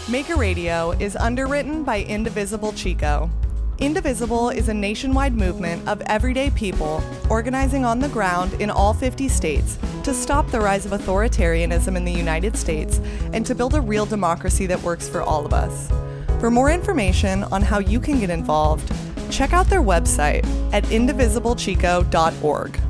Make a Radio is underwritten by Indivisible Chico. Indivisible is a nationwide movement of everyday people organizing on the ground in all 50 states to stop the rise of authoritarianism in the United States and to build a real democracy that works for all of us. For more information on how you can get involved, check out their website at indivisiblechico.org.